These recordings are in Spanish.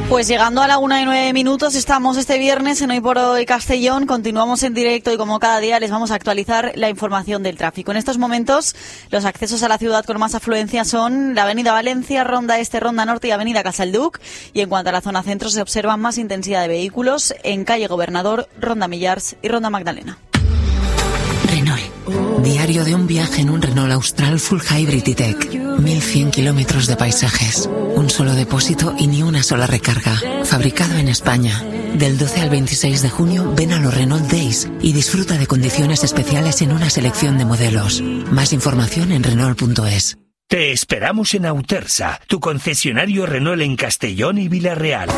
Pues llegando a la 1:09, estamos este viernes en Hoy por Hoy Castellón. Continuamos en directo y como cada día les vamos a actualizar la información del tráfico. En estos momentos los accesos a la ciudad con más afluencia son la Avenida Valencia, Ronda Este, Ronda Norte y Avenida Casalduc. Y en cuanto a la zona centro se observa más intensidad de vehículos en Calle Gobernador, Ronda Millars y Ronda Magdalena. Renault. Diario de un viaje en un Renault Austral Full Hybrid E-Tech. 1100 kilómetros de paisajes. Un solo depósito y ni una sola recarga. Fabricado en España. Del 12 al 26 de junio ven a los Renault Days y disfruta de condiciones especiales en una selección de modelos. Más información en Renault.es. Te esperamos en Autersa, tu concesionario Renault en Castellón y Vila-real.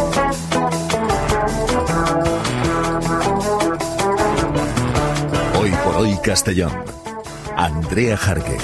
Hoy por Hoy Castellón. Andrea Jarque.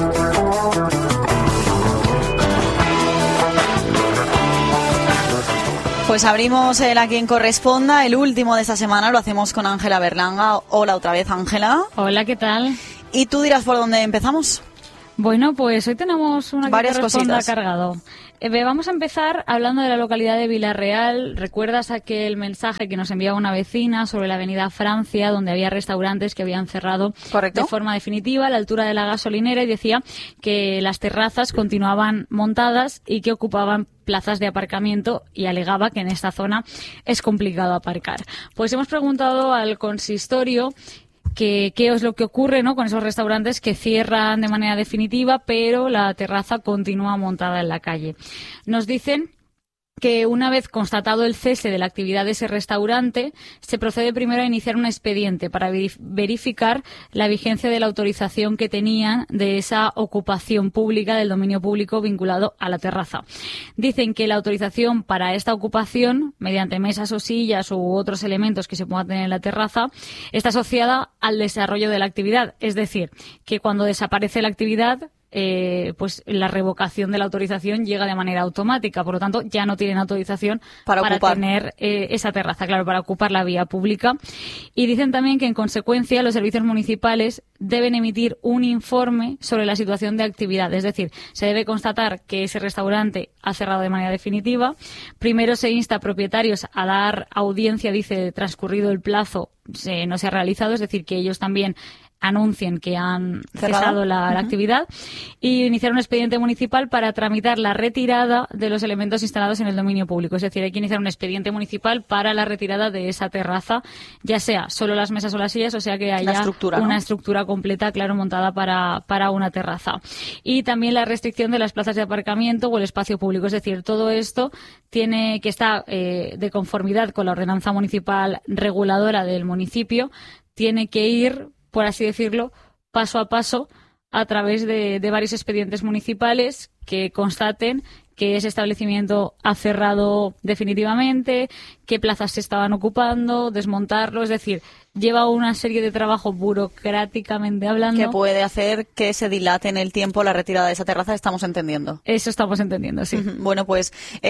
Pues abrimos el A Quien Corresponda, el último de esta semana, lo hacemos con Ángela Berlanga. Hola otra vez, Ángela. Hola, ¿qué tal? Y tú dirás por dónde empezamos. Bueno, pues hoy tenemos una varias cositas cargado. Vamos a empezar hablando de la localidad de Vila-real. ¿Recuerdas aquel mensaje que nos enviaba una vecina sobre la avenida Francia, donde había restaurantes que habían cerrado de forma definitiva a la altura de la gasolinera y decía que las terrazas continuaban montadas y que ocupaban plazas de aparcamiento y alegaba que en esta zona es complicado aparcar? Pues hemos preguntado al consistorio qué es lo que ocurre, ¿no?, con esos restaurantes que cierran de manera definitiva, pero la terraza continúa montada en la calle. Nos dicen que una vez constatado el cese de la actividad de ese restaurante, se procede primero a iniciar un expediente para verificar la vigencia de la autorización que tenían de esa ocupación pública del dominio público vinculado a la terraza. Dicen que la autorización para esta ocupación, mediante mesas o sillas u otros elementos que se puedan tener en la terraza, está asociada al desarrollo de la actividad. Es decir, que cuando desaparece la actividad, pues la revocación de la autorización llega de manera automática. Por lo tanto, ya no tienen autorización para tener esa terraza, claro, para ocupar la vía pública. Y dicen también que, en consecuencia, los servicios municipales deben emitir un informe sobre la situación de actividad. Es decir, se debe constatar que ese restaurante ha cerrado de manera definitiva. Primero se insta a propietarios a dar audiencia, dice, transcurrido el plazo, no se ha realizado, es decir, que ellos también anuncien que han cesado la actividad, y iniciar un expediente municipal para tramitar la retirada de los elementos instalados en el dominio público. Es decir, hay que iniciar un expediente municipal para la retirada de esa terraza, ya sea solo las mesas o las sillas, o sea que haya una estructura completa, claro, montada para una terraza. Y también la restricción de las plazas de aparcamiento o el espacio público. Es decir, todo esto tiene que estar de conformidad con la ordenanza municipal reguladora del municipio, tiene que ir, por así decirlo, paso a paso a través de varios expedientes municipales que constaten que ese establecimiento ha cerrado definitivamente, qué plazas se estaban ocupando, desmontarlo. Es decir, lleva una serie de trabajo burocráticamente hablando que puede hacer que se dilate en el tiempo la retirada de esa terraza. Estamos entendiendo. Eso estamos entendiendo, sí. Bueno, pues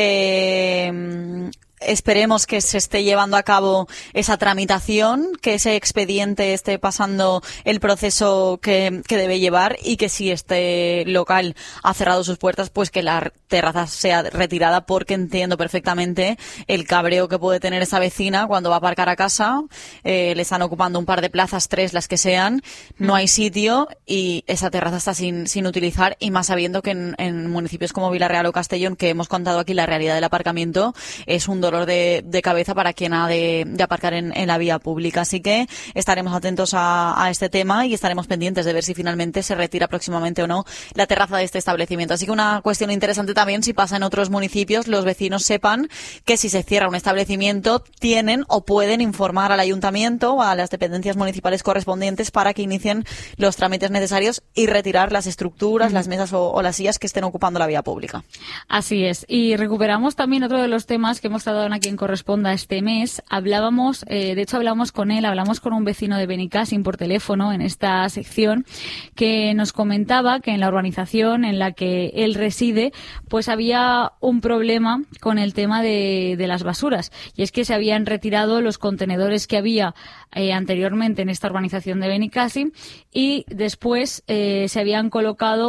esperemos que se esté llevando a cabo esa tramitación, que ese expediente esté pasando el proceso que debe llevar, y que si este local ha cerrado sus puertas, pues que la terraza sea retirada, porque entiendo perfectamente el cabreo que puede tener esa vecina cuando va a aparcar a casa. Le están ocupando un par de plazas, 3 las que sean, no hay sitio y esa terraza está sin utilizar, y más sabiendo que en municipios como Vila-real o Castellón, que hemos contado aquí la realidad del aparcamiento, es un dolor de cabeza para quien ha de aparcar en la vía pública. Así que estaremos atentos a este tema y estaremos pendientes de ver si finalmente se retira próximamente o no la terraza de este establecimiento. Así que una cuestión interesante también, si pasa en otros municipios, los vecinos sepan que si se cierra un establecimiento tienen o pueden informar al ayuntamiento o a las dependencias municipales correspondientes para que inicien los trámites necesarios y retirar las estructuras, las mesas o las sillas que estén ocupando la vía pública. Así es. Y recuperamos también otro de los temas que hemos tratado en A Quien Corresponda este mes. Hablamos con él, hablamos con un vecino de Benicàssim por teléfono en esta sección, que nos comentaba que en la urbanización en la que él reside, pues había un problema con el tema de las basuras, y es que se habían retirado los contenedores que había anteriormente en esta urbanización de Benicàssim, y después se habían colocado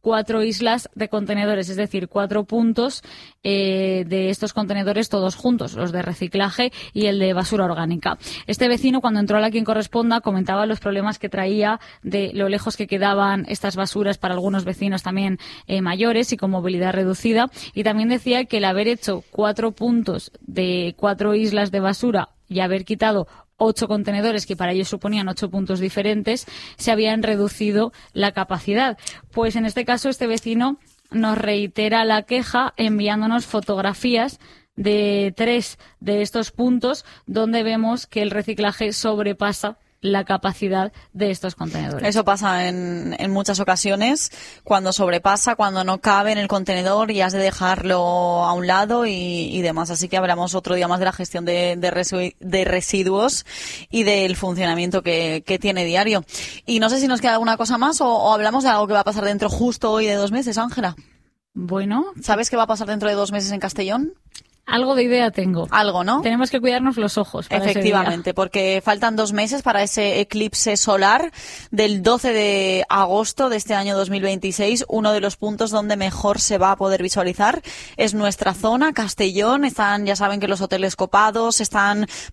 4 islas de contenedores, es decir, 4 puntos de estos contenedores todos juntos, los de reciclaje y el de basura orgánica. Este vecino, cuando entró a La Quien Corresponda, comentaba los problemas que traía de lo lejos que quedaban estas basuras para algunos vecinos también mayores y con movilidad reducida, y también decía que el haber hecho 4 puntos de 4 islas de basura y haber quitado 8 contenedores, que para ellos suponían 8 puntos diferentes, se habían reducido la capacidad. Pues en este caso este vecino nos reitera la queja enviándonos fotografías de 3 de estos puntos donde vemos que el reciclaje sobrepasa la capacidad de estos contenedores. Eso pasa en muchas ocasiones, cuando sobrepasa, cuando no cabe en el contenedor y has de dejarlo a un lado y demás. Así que hablamos otro día más de la gestión de residuos y del funcionamiento que tiene diario. Y no sé si nos queda alguna cosa más o hablamos de algo que va a pasar dentro justo hoy de 2 meses, Ángela. Bueno. ¿Sabes qué va a pasar dentro de 2 meses en Castellón? Algo de idea tengo. Algo, ¿no? Tenemos que cuidarnos los ojos para efectivamente, ese día. Porque faltan 2 meses para ese eclipse solar del 12 de agosto de este año 2026. Uno de los puntos donde mejor se va a poder visualizar es nuestra zona, Castellón. Están, ya saben que los hoteles copados, están